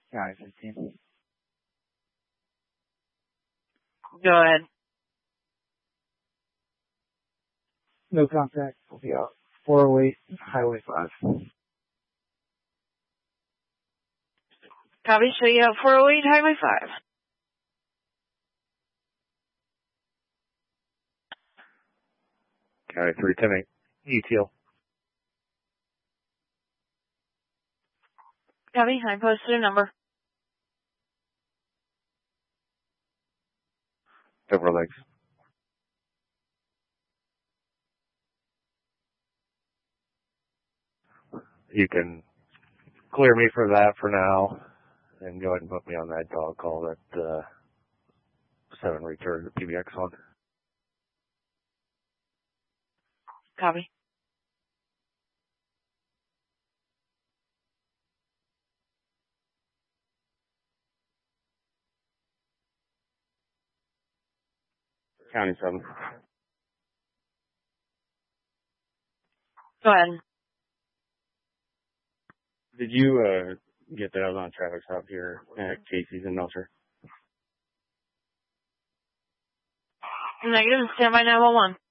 County 15. Go ahead. No contact. We'll be out 408 Highway 5. Copy, show you out 408 Highway 5. County 310 ETL. Copy, I posted a number. Over legs. You can clear me for that for now, and go ahead and put me on that dog call that 7 return to PBX on. Copy. County 7. Go ahead. Did you get that I was on a traffic stop here at Casey's in Melcher? Negative, stand by 911.